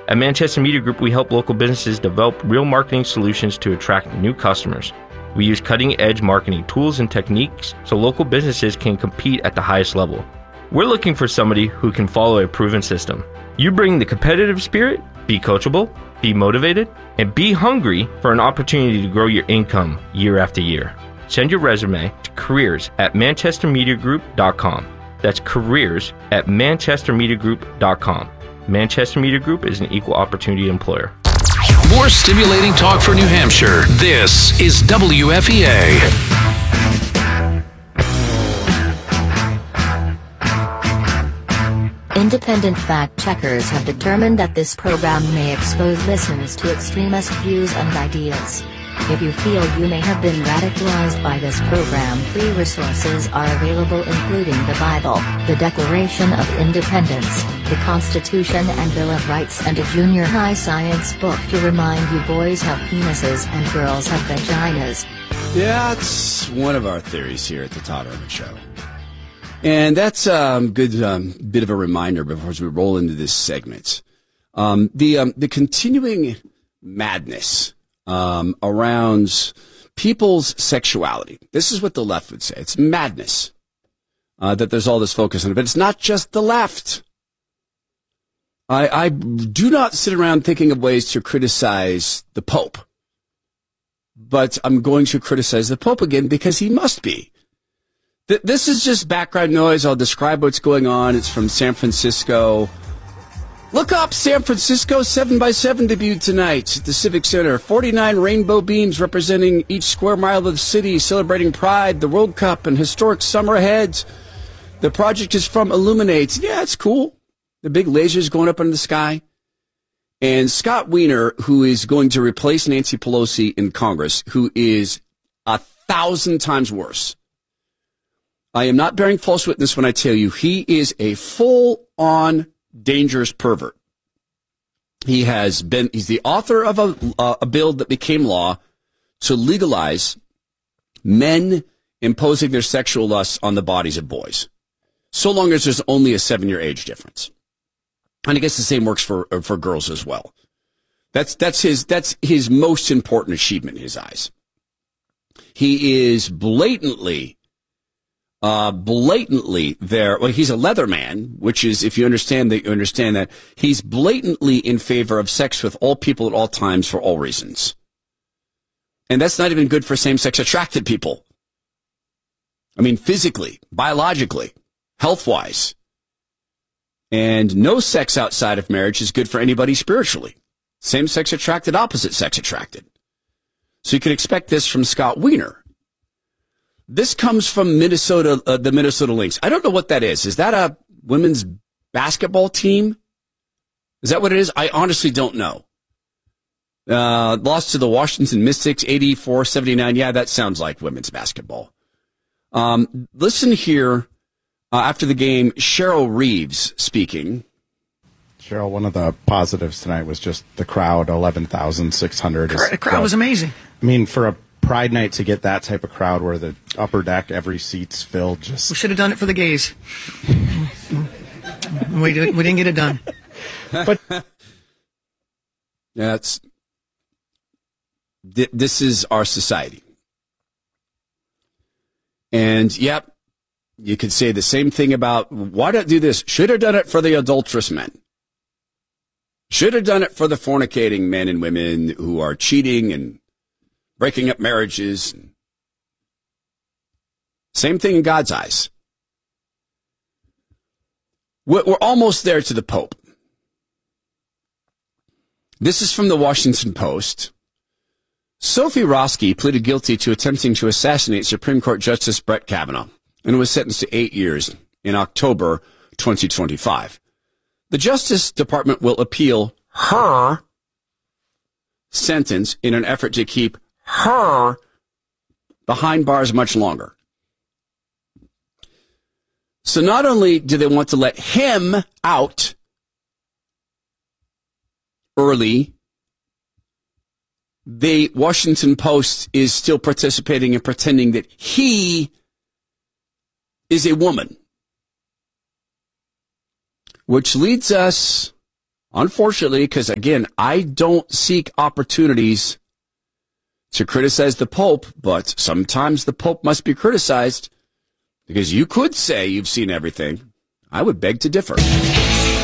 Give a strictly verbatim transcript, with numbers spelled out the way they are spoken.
At Manchester Media Group, we help local businesses develop real marketing solutions to attract new customers. We use cutting-edge marketing tools and techniques so local businesses can compete at the highest level. We're looking for somebody who can follow a proven system. You bring the competitive spirit, be coachable, be motivated, and be hungry for an opportunity to grow your income year after year. Send your resume to careers at manchester media group dot com. That's careers at manchester media group dot com. Manchester Media Group is an equal opportunity employer. More stimulating talk for New Hampshire. This is W F E A. Independent fact checkers have determined that this program may expose listeners to extremist views and ideas. If you feel you may have been radicalized by this program, free resources are available including the Bible, the Declaration of Independence, the Constitution and Bill of Rights, and a junior high science book to remind you boys have penises and girls have vaginas. Yeah, that's one of our theories here at the Todd Herman Show. And that's a um, good um, bit of a reminder before we roll into this segment. Um, the um, the continuing madness um, around people's sexuality. This is what the left would say. It's madness uh, that there's all this focus on it. But it's not just the left. I, I do not sit around thinking of ways to criticize the Pope. But I'm going to criticize the Pope again because he must be. This is just background noise. I'll describe what's going on. It's from San Francisco. Look up San Francisco seven by seven debuted tonight at the Civic Center. forty-nine rainbow beams representing each square mile of the city, celebrating Pride, the World Cup, and historic summer ahead. The project is from Illuminate. Yeah, it's cool. The big lasers going up into the sky. And Scott Wiener, who is going to replace Nancy Pelosi in Congress, who is a thousand times worse. I am not bearing false witness when I tell you he is a full-on dangerous pervert. He has been, he's the author of a, uh, a bill that became law to legalize men imposing their sexual lusts on the bodies of boys, so long as there's only a seven-year age difference. And I guess the same works for for girls as well. That's that's his that's his most important achievement in his eyes. He is blatantly. Uh, blatantly there. Well, he's a leather man, which is, if you understand that, you understand that he's blatantly in favor of sex with all people at all times for all reasons. And that's not even good for same-sex attracted people. I mean, physically, biologically, health-wise. And no sex outside of marriage is good for anybody spiritually. Same-sex attracted, opposite-sex attracted. So you can expect this from Scott Wiener. This comes from Minnesota, uh, the Minnesota Lynx. I don't know what that is. Is that a women's basketball team? Is that what it is? I honestly don't know. Uh, lost to the Washington Mystics, eighty-four seventy-nine. Yeah, that sounds like women's basketball. Um, listen here, uh, after the game, Cheryl Reeves speaking. Cheryl, one of the positives tonight was just the crowd, eleven thousand six hundred. The crowd was amazing. I mean, for a Pride night to get that type of crowd where the upper deck, every seat's filled. Just we should have done it for the gays. we, did, we didn't get it done. But yeah, it's, th- this is our society. And, yep, you could say the same thing about, why not do this? Should have done it for the adulterous men. Should have done it for the fornicating men and women who are cheating and breaking up marriages. Same thing in God's eyes. We're almost there to the Pope. This is from the Washington Post. Sophie Roski pleaded guilty to attempting to assassinate Supreme Court Justice Brett Kavanaugh and was sentenced to eight years in October twenty twenty-five. The Justice Department will appeal her sentence in an effort to keep her behind bars much longer. So not only do they want to let him out early, the Washington Post is still participating and pretending that he is a woman. Which leads us Unfortunately, because again, I don't seek opportunities to criticize the Pope, but sometimes the Pope must be criticized because you could say you've seen everything. I would beg to differ.